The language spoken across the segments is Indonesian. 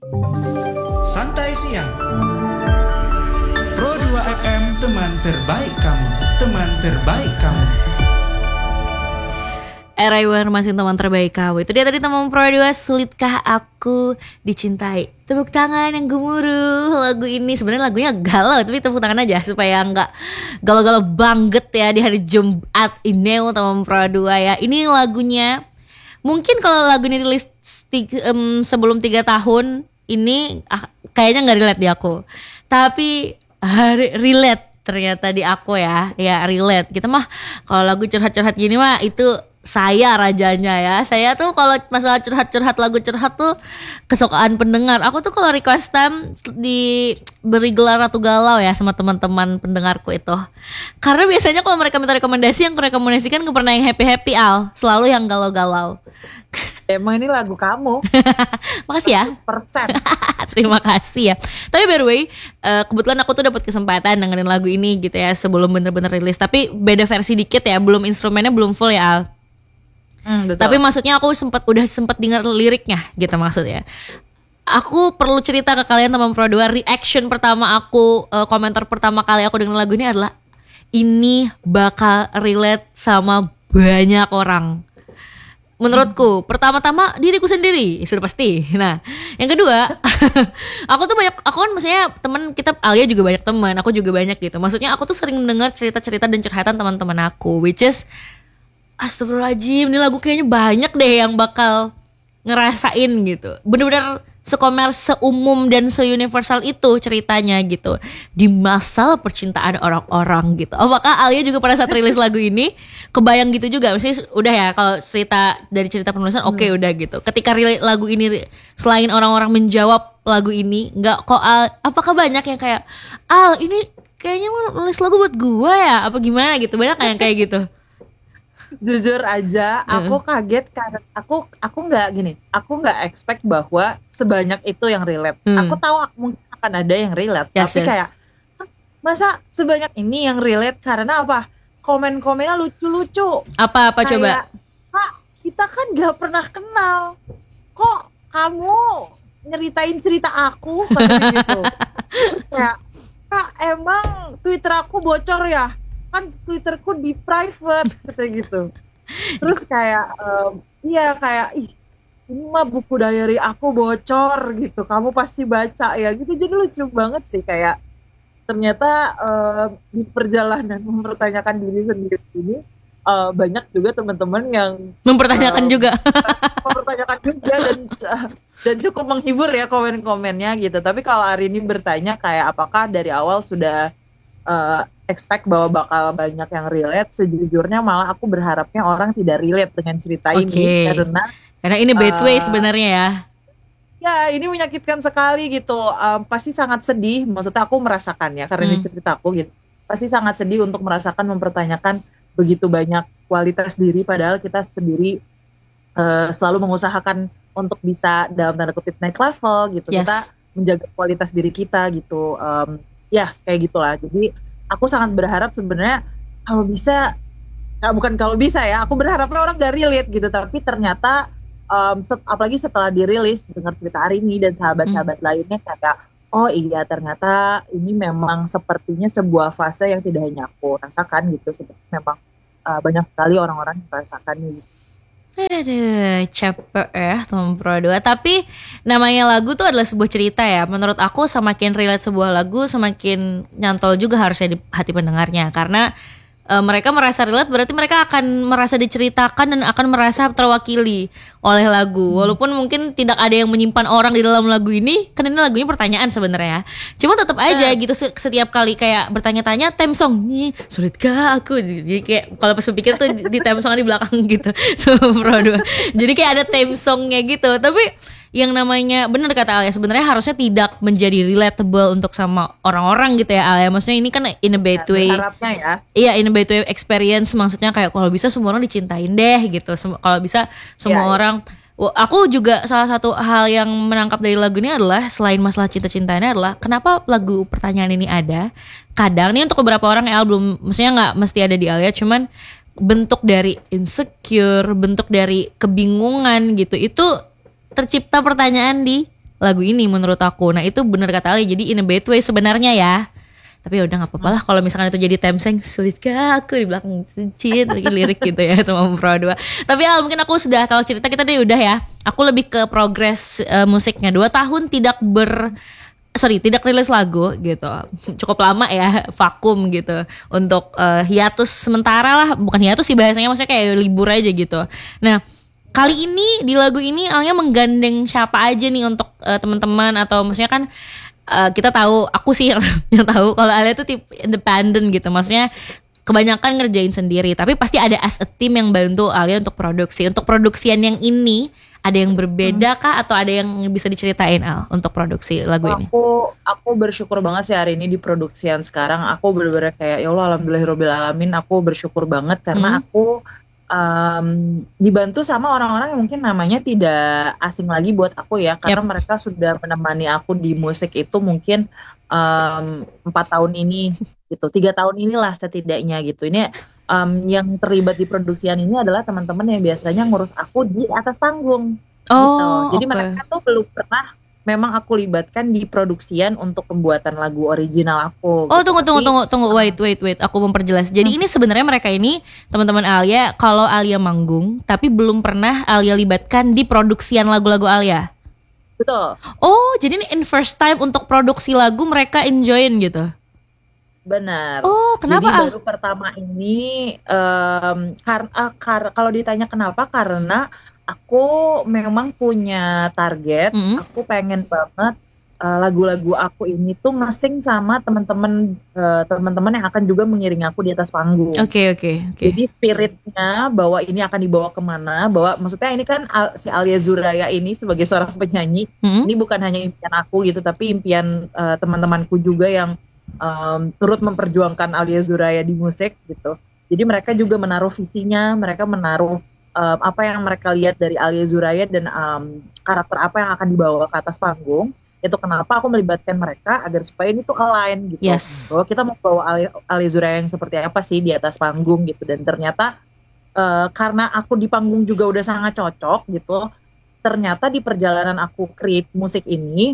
Santai siang. Pro 2 FM, teman terbaik kamu. Teman terbaik kamu. Raywan masih teman terbaik kamu. Itu dia tadi teman Pro 2, sulitkah aku dicintai. Tepuk tangan yang gemuruh. Lagu ini sebenarnya lagunya galau, tapi tepuk tangan aja supaya nggak galau-galau banget ya di hari Jumat ini teman Pro 2 ya. Ini lagunya mungkin kalau lagu ini rilis sebelum 3 tahun ini kayaknya nggak relate di aku. Tapi relate ternyata di aku ya relate. Kita mah kalau lagu curhat-curhat gini mah itu saya rajanya ya. Saya tuh kalau masalah curhat-curhat lagu curhat tuh kesukaan pendengar. Aku tuh kalau request time diberi gelar Ratu Galau ya sama teman-teman pendengarku itu. Karena biasanya kalau mereka minta rekomendasi, yang aku rekomendasikan gak pernah yang happy-happy Al. Selalu yang galau-galau. Emang ini lagu kamu. Makasih ya. Persen. Terima kasih ya. Tapi by the way, kebetulan aku tuh dapat kesempatan dengerin lagu ini gitu ya sebelum bener-bener rilis. Tapi beda versi dikit ya, belum instrumennya belum full ya Al. Betul. Tapi maksudnya aku udah sempat dengar liriknya gitu maksudnya. Aku perlu cerita ke kalian teman Pro 2, reaction pertama aku, komentar pertama kali aku denger lagu ini adalah ini bakal relate sama banyak orang. Menurutku, pertama-tama diriku sendiri, sudah pasti. Nah, yang kedua, aku kan maksudnya teman kita, Alia juga banyak teman, aku juga banyak gitu. Maksudnya aku tuh sering mendengar cerita-cerita dan curhatan teman-teman aku, which is astagfirullahaladzim, ini lagu kayaknya banyak deh yang bakal ngerasain gitu. Bener-bener seumum dan se-universal itu ceritanya gitu. Di masalah percintaan orang-orang gitu. Apakah Alia juga pada saat rilis lagu ini kebayang gitu juga? Maksudnya udah ya kalau dari cerita penulisan oke, udah gitu. Ketika lagu ini selain orang-orang menjawab lagu ini, nggak kok apakah banyak yang kayak ini kayaknya nulis lagu buat gua ya? Apa gimana gitu? Banyak yang kayak gitu. Jujur aja, aku kaget karena aku nggak expect bahwa sebanyak itu yang relate. Aku tahu mungkin akan ada yang relate, tapi kayak masa sebanyak ini yang relate karena apa? Komen-komennya lucu-lucu. Apa kayak, coba? Kak, kita kan nggak pernah kenal. Kok kamu nyeritain cerita aku gitu? Terus kayak, Kak, emang Twitter aku bocor ya? Kan Twitterku di private kayak gitu. Terus kayak ini mah buku diary aku bocor gitu, kamu pasti baca ya gitu. Jadi lucu banget sih, kayak ternyata di perjalanan mempertanyakan diri sendiri ini banyak juga teman-teman yang mempertanyakan juga dan cukup menghibur ya komen-komennya gitu. Tapi kalau hari ini bertanya kayak apakah dari awal sudah expect bahwa bakal banyak yang relate, sejujurnya malah aku berharapnya orang tidak relate dengan cerita ini karena ini bad way sebenarnya ya. Ya, ini menyakitkan sekali gitu. Pasti sangat sedih, maksudnya aku merasakannya karena ini cerita aku gitu. Pasti sangat sedih untuk merasakan mempertanyakan begitu banyak kualitas diri, padahal kita sendiri selalu mengusahakan untuk bisa dalam tanda kutip naik level gitu. Yes. Kita menjaga kualitas diri kita gitu. Kayak gitulah. Jadi aku sangat berharap sebenarnya aku berharapnya orang gak relate gitu, tapi ternyata apalagi setelah dirilis dengar cerita hari ini dan sahabat-sahabat lainnya kayak oh iya ternyata ini memang sepertinya sebuah fase yang tidak hanya aku rasakan gitu, seperti memang banyak sekali orang-orang yang merasakan gitu. Aduh, capek ya teman Pro 2. Tapi namanya lagu tuh adalah sebuah cerita ya. Menurut aku semakin relate sebuah lagu, semakin nyantol juga harusnya di hati pendengarnya. Karena mereka merasa relate, berarti mereka akan merasa diceritakan dan akan merasa terwakili oleh lagu. Walaupun mungkin tidak ada yang menyimpan orang di dalam lagu ini, kan ini lagunya pertanyaan sebenarnya. Cuma tetap aja gitu setiap kali kayak bertanya-tanya theme song, nih sulitkah aku? Jadi kayak kalau pas berpikir tuh di theme song di belakang gitu. Pro 2. Jadi kayak ada theme songnya gitu. Tapi yang namanya benar kata Alia, sebenarnya harusnya tidak menjadi relatable untuk sama orang-orang gitu ya Alia. Maksudnya ini kan in a bad way. Harapnya ya. Iya, in a bad way experience, maksudnya kayak kalau bisa semua orang dicintain deh gitu. Kalau bisa semua orang. Aku juga salah satu hal yang menangkap dari lagu ini adalah selain masalah cinta-cintanya adalah kenapa lagu pertanyaan ini ada. Kadang nih untuk beberapa orang El belum, maksudnya nggak mesti ada di Alia, cuman bentuk dari insecure, bentuk dari kebingungan gitu, itu tercipta pertanyaan di lagu ini menurut aku. Nah itu bener kata Ali, jadi in a bad way sebenarnya ya. Tapi ya udah nggak apa-apa lah kalau misalkan itu jadi temseng. Sulitkah aku di belakang cincin lagi lirik gitu ya teman Pro 2. Tapi Al, mungkin aku sudah, kalau cerita kita deh udah ya. Aku lebih ke progres musiknya. 2 tahun tidak rilis lagu gitu. Cukup lama ya, vakum gitu. Untuk hiatus sementara lah. Bukan hiatus sih bahasanya, maksudnya kayak libur aja gitu. Nah kali ini di lagu ini Alia menggandeng siapa aja nih untuk teman-teman, atau maksudnya kan kita tahu, aku sih yang tahu kalau Alia tuh tipe independent gitu, maksudnya kebanyakan ngerjain sendiri, tapi pasti ada as a team yang bantu Alia untuk produksi. Untuk produksian yang ini ada yang berbeda kah, atau ada yang bisa diceritain Al untuk produksi lagu ini? Aku bersyukur banget sih hari ini di produksian sekarang. Aku bener-bener kayak ya Allah alhamdulillahirabbil alamin, aku bersyukur banget karena aku dibantu sama orang-orang yang mungkin namanya tidak asing lagi buat aku ya, karena mereka sudah menemani aku di musik itu mungkin 4 tahun ini gitu, 3 tahun inilah setidaknya gitu. Ini yang terlibat di produksian ini adalah teman-teman yang biasanya ngurus aku di atas panggung gitu. Jadi mereka tuh belum pernah memang aku libatkan di produksian untuk pembuatan lagu original aku. Oh, gitu. tunggu, wait. Aku memperjelas. Jadi ini sebenarnya mereka ini teman-teman Alia, kalau Alia manggung, tapi belum pernah Alia libatkan di produksian lagu-lagu Alia. Betul. Oh, jadi ini in first time untuk produksi lagu mereka enjoyin gitu. Benar. Oh, kenapa? Jadi baru pertama ini kalau ditanya kenapa, karena aku memang punya target. Aku pengen banget lagu-lagu aku ini tuh nge-sync sama teman-teman yang akan juga mengiringi aku di atas panggung. Oke. Jadi spiritnya bahwa ini akan dibawa kemana, bahwa maksudnya ini kan si Alia Zuraya ini sebagai seorang penyanyi, ini bukan hanya impian aku gitu, tapi impian teman-temanku juga yang turut memperjuangkan Alia Zuraya di musik gitu. Jadi mereka juga menaruh visinya, mereka menaruh apa yang mereka lihat dari Alia Zuraya dan karakter apa yang akan dibawa ke atas panggung. Itu kenapa aku melibatkan mereka agar supaya ini tuh align gitu. Yes. Bahwa kita mau bawa Alia Zuraya yang seperti apa sih di atas panggung gitu. Dan ternyata karena aku di panggung juga udah sangat cocok gitu. Ternyata di perjalanan aku create musik ini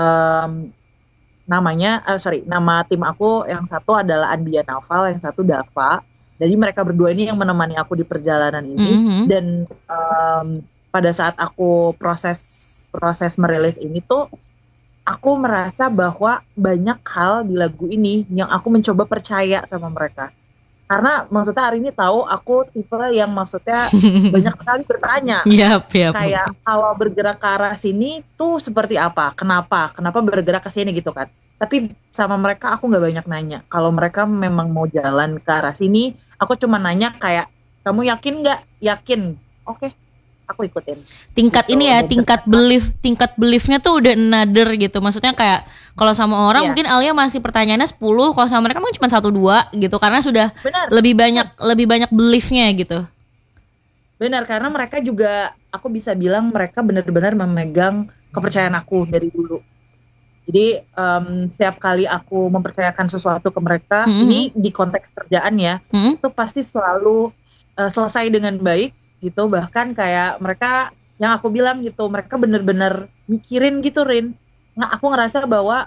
nama tim aku yang satu adalah Anbia Naval, yang satu Dava. Jadi mereka berdua ini yang menemani aku di perjalanan ini. Dan pada saat aku proses merilis ini tuh, aku merasa bahwa banyak hal di lagu ini yang aku mencoba percaya sama mereka. Karena maksudnya hari ini tahu aku tipe yang maksudnya banyak sekali bertanya. Yap. Kayak kalau bergerak ke arah sini tuh seperti apa? Kenapa bergerak ke sini gitu kan? Tapi sama mereka aku nggak banyak nanya. Kalau mereka memang mau jalan ke arah sini, aku cuma nanya kayak, kamu yakin nggak? Yakin. Oke, aku ikutin. Tingkat gitu. ini ya, tingkat beliefnya tuh udah another gitu. Maksudnya kayak kalau sama orang mungkin Alia masih pertanyaannya 10, kalau sama mereka mungkin cuma 1-2 gitu, karena sudah lebih banyak beliefnya gitu. Benar, karena mereka juga, aku bisa bilang mereka benar-benar memegang kepercayaan aku dari dulu. Jadi setiap kali aku mempercayakan sesuatu ke mereka, ini di konteks kerjaan ya, itu pasti selalu selesai dengan baik gitu. Bahkan kayak mereka, yang aku bilang gitu, mereka benar-benar mikirin gitu, Rin. Aku ngerasa bahwa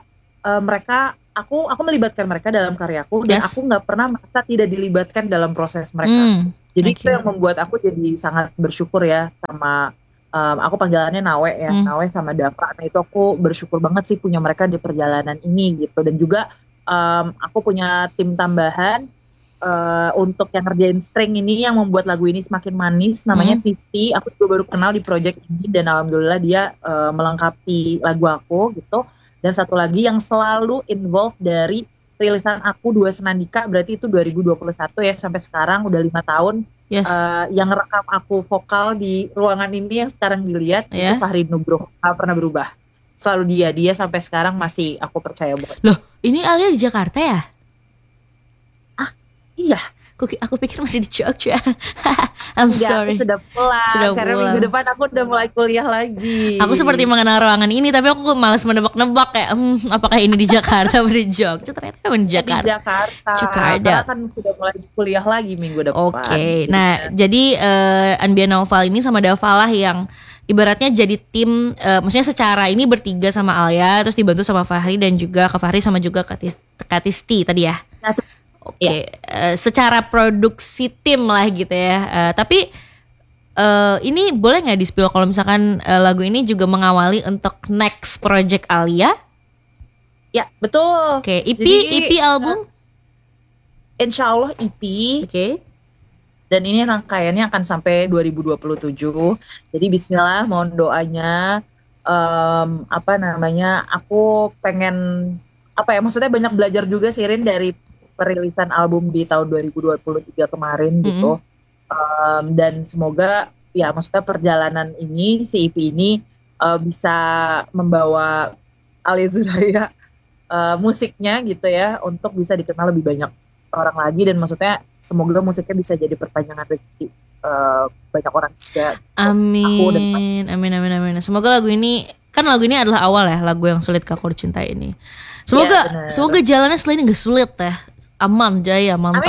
aku melibatkan mereka dalam karyaku, dan aku nggak pernah merasa tidak dilibatkan dalam proses mereka. Jadi itu yang membuat aku jadi sangat bersyukur ya sama aku panggilannya Nawe ya, Nawe sama Dava. Nah itu aku bersyukur banget sih punya mereka di perjalanan ini gitu. Dan juga aku punya tim tambahan untuk yang ngerjain string ini, yang membuat lagu ini semakin manis, namanya Tisti. Aku juga baru kenal di project ini, dan alhamdulillah dia melengkapi lagu aku gitu. Dan satu lagi yang selalu involved dari rilisan aku Dua Senandika, berarti itu 2021 ya, sampai sekarang udah 5 tahun. Yang rekam aku vokal di ruangan ini yang sekarang dilihat itu Fahri Nugroho, gak pernah berubah, selalu dia sampai sekarang masih aku percaya banget. Loh, ini Alia di Jakarta ya? Iya. Aku pikir masih di Jogja. I'm sorry. Aku sudah pulang. Karena minggu depan aku udah mulai kuliah lagi. Aku seperti mengenal ruangan ini, tapi aku malas menebak-nebak kayak apakah ini di Jakarta atau di Jogja. Ternyata memang di Jakarta. Di Jakarta. Karena kan sudah mulai kuliah lagi minggu depan. Oke. Nah, jadi Anbia Naufal ini sama Dava lah yang ibaratnya jadi tim, maksudnya secara ini bertiga sama Alia, terus dibantu sama Fahri dan juga Kak Fahri sama juga Katisti tadi ya. Oke, secara produksi tim lah gitu ya. Tapi ini boleh nggak di-spill kalau misalkan lagu ini juga mengawali untuk next project Alia? Ya, betul. Oke, EP Jadi, album. Insya Allah EP. Oke. Dan ini rangkaiannya akan sampai 2027. Jadi bismillah, mohon doanya. Aku pengen maksudnya banyak belajar juga sih Rin dari perilisan album di tahun 2023 kemarin gitu. Dan semoga ya maksudnya perjalanan ini si EP ini bisa membawa Alia Zulaya musiknya gitu ya untuk bisa dikenal lebih banyak orang lagi, dan maksudnya semoga musiknya bisa jadi perpanjangan rezeki banyak orang juga. Amin. Amin. Semoga lagu ini adalah awal ya, lagu yang sulit aku dicintai ini. Semoga jalannya setelah ini gak sulit ya. Aman jaya, mantap.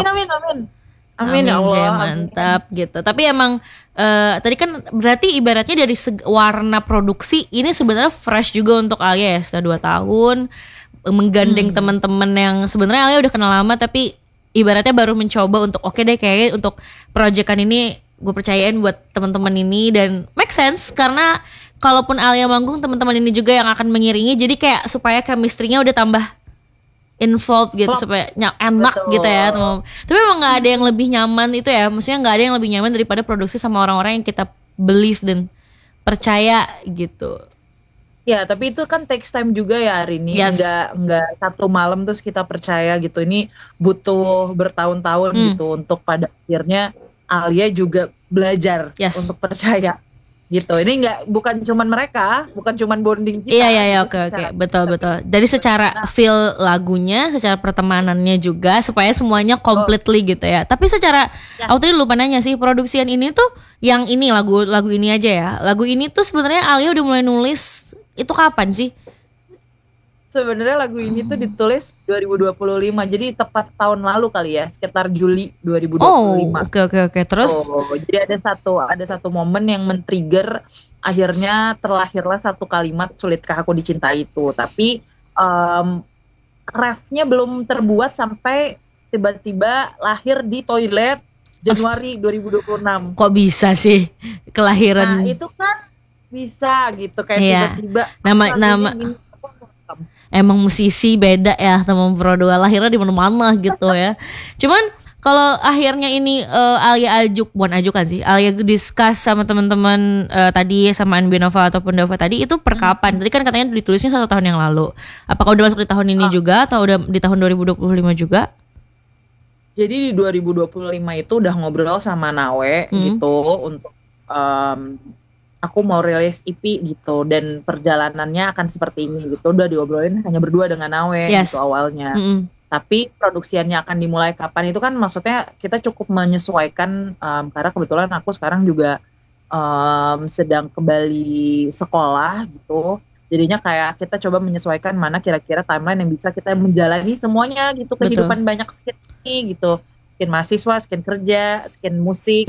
Amin ya Allah. Jaya, mantap gitu. Tapi emang tadi kan berarti ibaratnya dari warna produksi ini sebenarnya fresh juga untuk Alia ya, setelah 2 tahun menggandeng teman-teman yang sebenarnya Alia udah kenal lama, tapi ibaratnya baru mencoba untuk oke deh kayaknya untuk proyekan ini gue percayain buat teman-teman ini, dan make sense karena kalaupun Alia manggung teman-teman ini juga yang akan mengiringi, jadi kayak supaya chemistry-nya udah tambah involved gitu, supaya enak. Betul. Gitu ya teman. Tapi emang nggak ada yang lebih nyaman itu ya, maksudnya nggak ada yang lebih nyaman daripada produksi sama orang-orang yang kita believe dan percaya gitu. Ya, tapi itu kan takes time juga ya hari ini. Yes. Enggak satu malam terus kita percaya gitu. Ini butuh bertahun-tahun gitu untuk pada akhirnya Alia juga belajar untuk percaya. Gitu. Ini bukan cuman mereka, bukan cuman bonding kita. Iya, oke. Betul. Dari secara feel lagunya, secara pertemanannya juga supaya semuanya completely gitu ya. Tapi secara aku tadi lupa nanya sih, produksian ini tuh yang ini lagu ini aja ya. Lagu ini tuh sebenarnya Alia udah mulai nulis itu kapan sih? Sebenarnya lagu ini tuh ditulis 2025, jadi tepat tahun lalu kali ya, sekitar Juli 2025. Oh, oke. Terus? Jadi ada satu momen yang men-trigger, akhirnya terlahirlah satu kalimat sulitkah aku dicintai itu. Tapi refnya belum terbuat sampai tiba-tiba lahir di toilet Januari 2026. Kok bisa sih kelahiran? Nah itu kan bisa gitu kayak tiba-tiba nama emang musisi beda ya teman Pro 2, lahirnya di mana-mana gitu ya. Cuman kalau akhirnya ini Alia Alia discuss sama teman-teman tadi sama Anbinova ataupun Dava tadi, itu per kapan? Tadi kan katanya ditulisnya 1 tahun yang lalu. Apakah udah masuk di tahun ini juga atau udah di tahun 2025 juga? Jadi di 2025 itu udah ngobrol sama Nawe gitu untuk aku mau rilis EP gitu, dan perjalanannya akan seperti ini gitu. Udah diobrolin hanya berdua dengan Nawe gitu awalnya. Tapi produksiannya akan dimulai kapan itu kan maksudnya kita cukup menyesuaikan karena kebetulan aku sekarang juga sedang kembali sekolah gitu. Jadinya kayak kita coba menyesuaikan mana kira-kira timeline yang bisa kita menjalani semuanya gitu. Kehidupan banyak skin ini gitu. Skin mahasiswa, skin kerja, skin musik.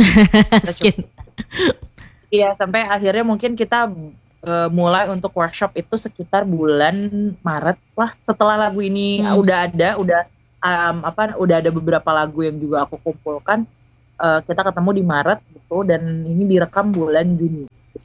Iya, sampai akhirnya mungkin kita mulai untuk workshop itu sekitar bulan Maret lah, setelah lagu ini udah ada beberapa lagu yang juga aku kumpulkan, kita ketemu di Maret gitu, dan ini direkam bulan Juni.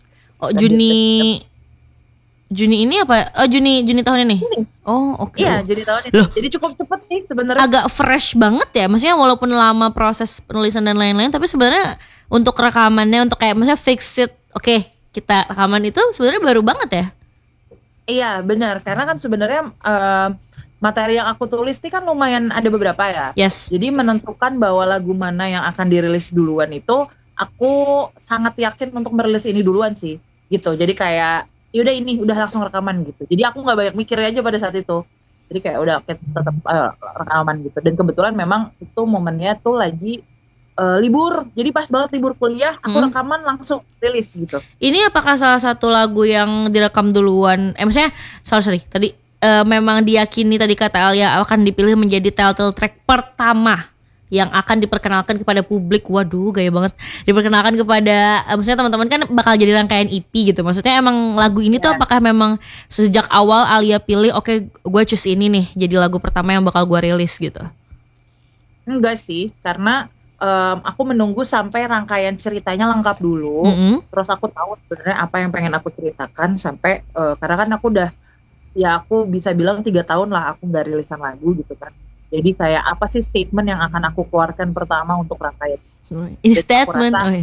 Juni ini apa? Juni tahun ini. Oh, oke. Iya, Juni tahun ini. Loh, jadi cukup cepat sih sebenarnya. Agak fresh banget ya. Maksudnya walaupun lama proses penulisan dan lain-lain, tapi sebenarnya untuk rekamannya, untuk kayak maksudnya fix it, oke, kita rekaman itu sebenarnya baru banget ya. Iya, benar. Karena kan sebenarnya materi yang aku tulis ini kan lumayan ada beberapa ya. Yes. Jadi menentukan bahwa lagu mana yang akan dirilis duluan itu, aku sangat yakin untuk merilis ini duluan sih. Gitu. Jadi kayak yaudah ini udah langsung rekaman gitu. Jadi aku nggak banyak mikir aja pada saat itu. Jadi kayak udah tetap rekaman gitu. Dan kebetulan memang itu momennya tuh lagi libur. Jadi pas banget libur kuliah, aku rekaman langsung rilis gitu. Ini apakah salah satu lagu yang direkam duluan? Maksudnya sorry tadi memang diyakini tadi kata Alia akan dipilih menjadi title track pertama yang akan diperkenalkan kepada publik. Waduh, gaya banget. Diperkenalkan kepada maksudnya teman-teman kan bakal jadi rangkaian EP gitu. Maksudnya emang lagu ini tuh apakah memang sejak awal Alia pilih oke, gue choose ini nih jadi lagu pertama yang bakal gue rilis gitu? Enggak sih, karena aku menunggu sampai rangkaian ceritanya lengkap dulu. Terus aku tahu sebenarnya apa yang pengen aku ceritakan sampai karena kan aku udah, ya aku bisa bilang 3 tahun lah aku nggak rilisan lagu gitu kan. Jadi kayak apa sih statement yang akan aku keluarkan pertama untuk rangkaian ini statement rasa,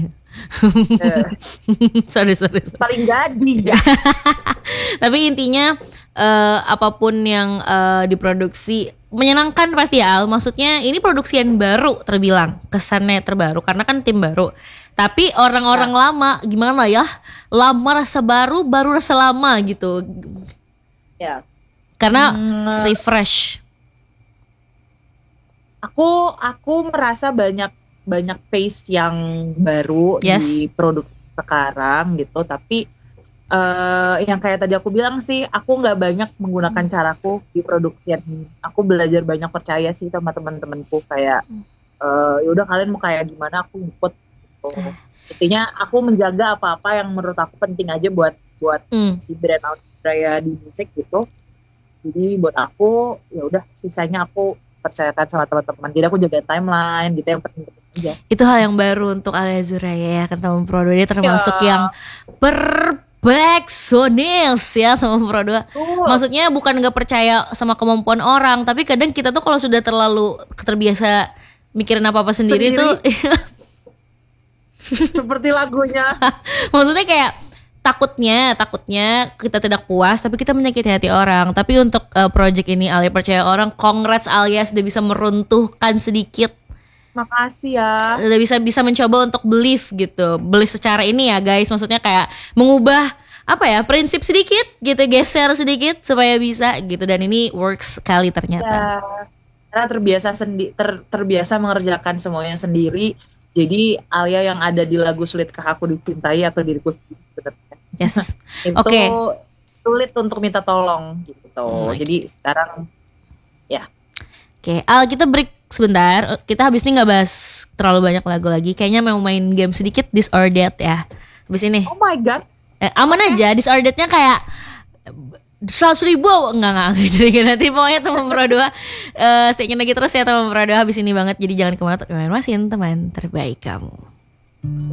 sorry. paling jadi ya. Tapi intinya apapun yang diproduksi menyenangkan pasti ya Al. Maksudnya ini produksi yang baru terbilang, kesannya terbaru karena kan tim baru. Tapi orang-orang lama gimana ya? Lama rasa baru, baru rasa lama gitu. Ya. Karena refresh. Aku merasa banyak pace yang baru di produksi sekarang gitu, tapi yang kayak tadi aku bilang sih, aku nggak banyak menggunakan caraku di produksian ini. Aku belajar banyak percaya sih sama teman-temanku kayak yaudah kalian mau kayak gimana aku ikut gitu. Intinya aku menjaga apa-apa yang menurut aku penting aja buat si brand out Raya di musik gitu. Jadi buat aku ya udah sisanya aku percayakan sama teman-teman. Jadi aku jaga timeline gitu yang penting aja. Itu hal yang baru untuk Alia Zuraya ya kan teman Pro 2. Dia termasuk yang perfeksionis ya teman Pro 2. Maksudnya bukan gak percaya sama kemampuan orang, tapi kadang kita tuh kalau sudah terlalu terbiasa mikirin apa-apa sendiri tuh seperti lagunya. Maksudnya kayak takutnya kita tidak puas tapi kita menyakiti hati orang. Tapi untuk project ini Alia percaya orang, congrats Alia sudah bisa meruntuhkan sedikit. Makasih ya. Udah bisa mencoba untuk believe gitu. Believe secara ini ya guys, maksudnya kayak mengubah apa ya, prinsip sedikit gitu, geser sedikit supaya bisa gitu, dan ini works sekali ternyata. Ya, karena terbiasa mengerjakan semuanya sendiri. Jadi Alia yang ada di lagu Sulitkah Aku Dicintai atau Diriku Sendiri sebenarnya. Yes. Itu sulit untuk minta tolong gitu. Jadi sekarang ya. Oke, Al, kita break sebentar. Kita habis ini nggak bahas terlalu banyak lagu lagi. Kayaknya mau main game sedikit, This or That ya. Habis ini. Oh my god. Aman aja, This or That-nya kayak 100.000 enggak jadi nanti pokoknya teman Pro 2 stay lagi terus ya teman Pro 2 habis ini banget, jadi jangan kemana-mana, main masin teman terbaik kamu.